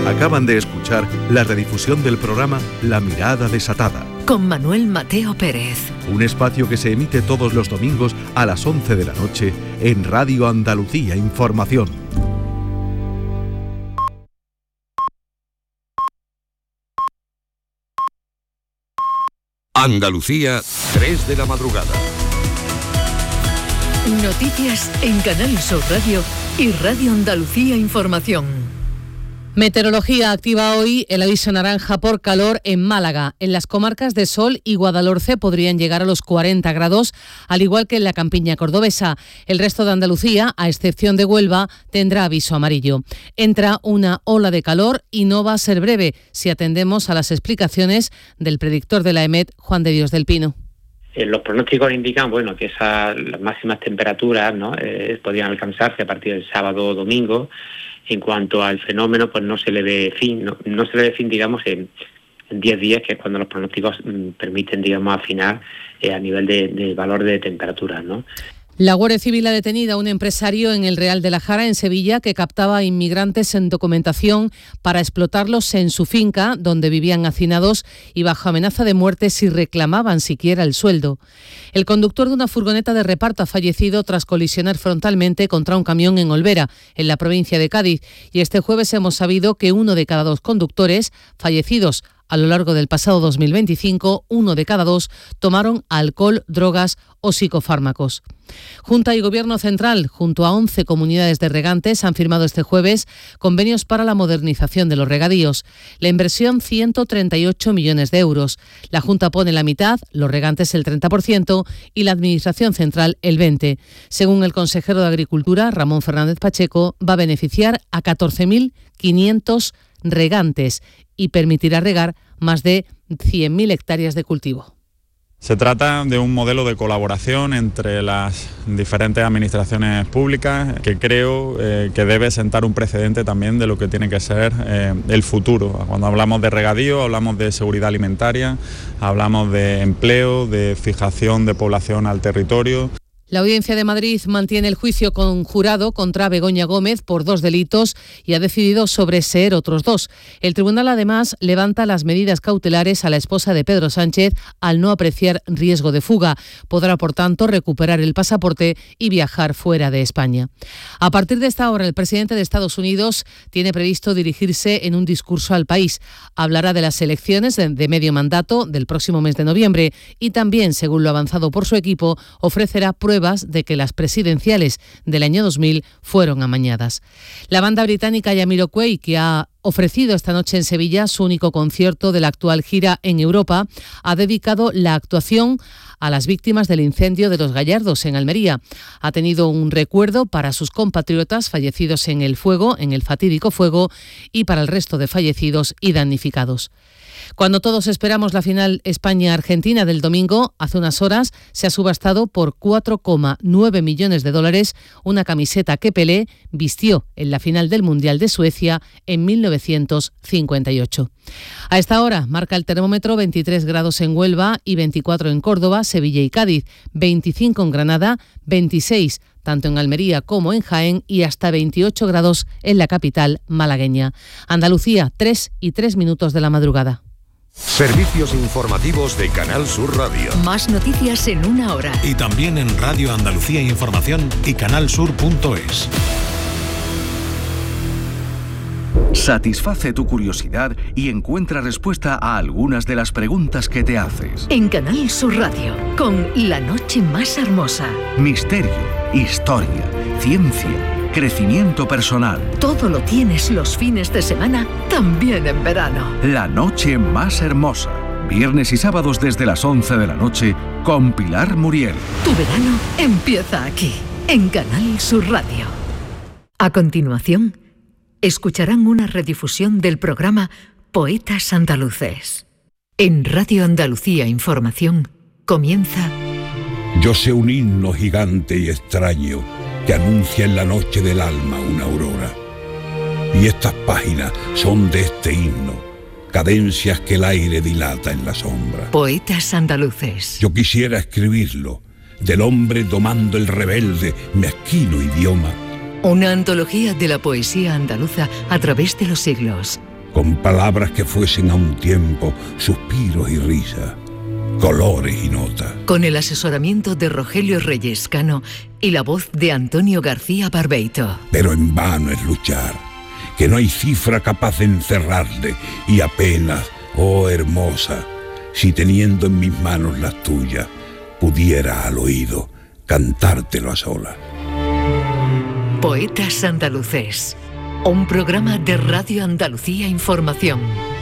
Acaban de escuchar la redifusión del programa La Mirada Desatada, con Manuel Mateo Pérez. Un espacio que se emite todos los domingos a las 11 de la noche en Radio Andalucía Información. Andalucía, 3 de la madrugada. Noticias en Canal Sur Radio y Radio Andalucía Información. Meteorología activa hoy el aviso naranja por calor en Málaga. En las comarcas de Sol y Guadalhorce podrían llegar a los 40 grados, al igual que en la campiña cordobesa. El resto de Andalucía, a excepción de Huelva, tendrá aviso amarillo. Entra una ola de calor y no va a ser breve, si atendemos a las explicaciones del predictor de la EMET, Juan de Dios del Pino. Los pronósticos indican, que las máximas temperaturas, podrían alcanzarse a partir del sábado o domingo. En cuanto al fenómeno, pues no se le ve fin, no se le ve fin, digamos, en 10 días, que es cuando los pronósticos permiten, digamos, afinar a nivel de valor de temperaturas, ¿no? La Guardia Civil ha detenido a un empresario en el Real de la Jara, en Sevilla, que captaba inmigrantes en documentación para explotarlos en su finca, donde vivían hacinados y bajo amenaza de muerte si reclamaban siquiera el sueldo. El conductor de una furgoneta de reparto ha fallecido tras colisionar frontalmente contra un camión en Olvera, en la provincia de Cádiz, y este jueves hemos sabido que 1 de cada 2 conductores fallecidos a lo largo del pasado 2025, 1 de cada 2 tomaron alcohol, drogas o psicofármacos. Junta y Gobierno Central, junto a 11 comunidades de regantes, han firmado este jueves convenios para la modernización de los regadíos. La inversión, 138 millones de euros. La Junta pone la mitad, los regantes el 30% y la Administración Central el 20%. Según el consejero de Agricultura, Ramón Fernández Pacheco, va a beneficiar a 14.500 regantes y permitirá regar más de 100.000 hectáreas de cultivo. Se trata de un modelo de colaboración entre las diferentes administraciones públicas que creo que debe sentar un precedente también de lo que tiene que ser el futuro. Cuando hablamos de regadío, hablamos de seguridad alimentaria, hablamos de empleo, de fijación de población al territorio. La Audiencia de Madrid mantiene el juicio conjurado contra Begoña Gómez por 2 delitos y ha decidido sobreseer otros 2. El tribunal además levanta las medidas cautelares a la esposa de Pedro Sánchez al no apreciar riesgo de fuga. Podrá, por tanto, recuperar el pasaporte y viajar fuera de España. A partir de esta hora, el presidente de Estados Unidos tiene previsto dirigirse en un discurso al país. Hablará de las elecciones de medio mandato del próximo mes de noviembre y también, según lo avanzado por su equipo, ofrecerá pruebas de que las presidenciales del año 2000 fueron amañadas. La banda británica Jamiroquai, que ha ofrecido esta noche en Sevilla su único concierto de la actual gira en Europa, ha dedicado la actuación a las víctimas del incendio de Los Gallardos en Almería. Ha tenido un recuerdo para sus compatriotas fallecidos en el fuego, en el fatídico fuego, y para el resto de fallecidos y damnificados. Cuando todos esperamos la final España-Argentina del domingo, hace unas horas se ha subastado por $4,9 millones una camiseta que Pelé vistió en la final del Mundial de Suecia en 1958. A esta hora marca el termómetro 23 grados en Huelva y 24 en Córdoba, Sevilla y Cádiz, 25 en Granada, 26 tanto en Almería como en Jaén y hasta 28 grados en la capital malagueña. Andalucía, 3:03 de la madrugada. Servicios informativos de Canal Sur Radio. Más noticias en una hora. Y también en Radio Andalucía Información y canalsur.es. Satisface tu curiosidad y encuentra respuesta a algunas de las preguntas que te haces. En Canal Sur Radio, con La Noche Más Hermosa. Misterio, historia, ciencia, crecimiento personal. Todo lo tienes los fines de semana, también en verano. La Noche Más Hermosa. Viernes y sábados desde las 11 de la noche con Pilar Muriel. Tu verano empieza aquí, en Canal Sur Radio. A continuación, escucharán una redifusión del programa Poetas Andaluces. En Radio Andalucía Información comienza... Yo sé un himno gigante y extraño que anuncia en la noche del alma una aurora. Y estas páginas son de este himno, cadencias que el aire dilata en la sombra. Poetas Andaluces. Yo quisiera escribirlo, del hombre domando el rebelde, mezquino idioma. Una antología de la poesía andaluza a través de los siglos. con palabras que fuesen a un tiempo suspiros y risas, colores y notas. Con el asesoramiento de Rogelio Reyes Cano y la voz de Antonio García Barbeito. Pero en vano es luchar, que no hay cifra capaz de encerrarle, y apenas, oh hermosa, si teniendo en mis manos las tuyas, pudiera al oído cantártelo a solas. Poetas Andaluces, un programa de Radio Andalucía Información.